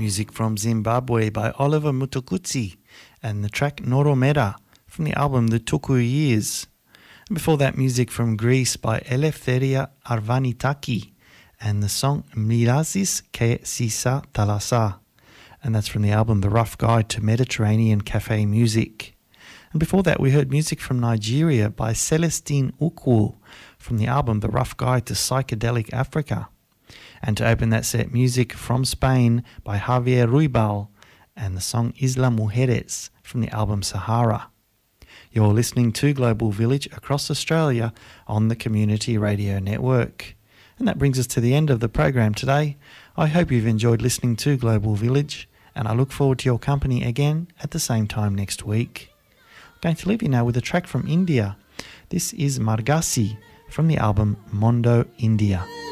music from Zimbabwe by Oliver Mtukudzi and the track Noromera from the album The Tuku Years. And before that, music from Greece by Eleftheria Arvanitaki and the song Mirazis ke Sisa Thalassa, and that's from the album The Rough Guide to Mediterranean Cafe Music. And before that, we heard music from Nigeria by Celestine Ukwu from the album The Rough Guide to Psychedelic Africa. And to open that set, music from Spain by Javier Ruibal and the song Isla Mujeres from the album Sahara. You're listening to Global Village across Australia on the Community Radio Network. And that brings us to the end of the program today. I hope you've enjoyed listening to Global Village, and I look forward to your company again at the same time next week. I'm going to leave you now with a track from India. This is Margasi from the album Mondo India.